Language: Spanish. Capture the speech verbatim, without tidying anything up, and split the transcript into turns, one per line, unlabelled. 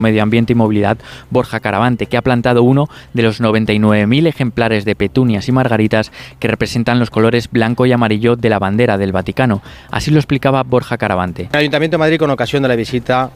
Medio Ambiente y Movilidad, Borja Caravante, que ha plantado uno de los noventa y nueve mil ejemplares de petunias y margaritas que representan los colores blanco y amarillo de la bandera del Vaticano. Así lo explicaba Borja Caravante.
El Ayuntamiento de Madrid, con ocasión de la visita